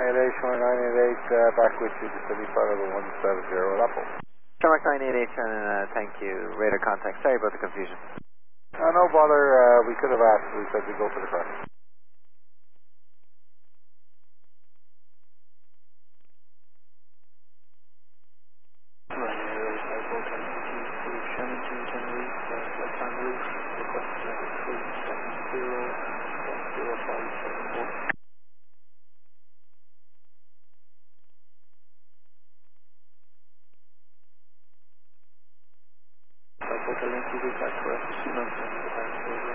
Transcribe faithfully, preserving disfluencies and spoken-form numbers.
eight eight, Shamrock nine eight eight, uh, back with you to City Flight level one seven zero at Apple. Shamrock nine eight eight, turn, uh, thank you. Radar contact. Sorry about the confusion. Uh, no bother, uh, we could have asked, we said to go for the cross. Hotel N T V back for us,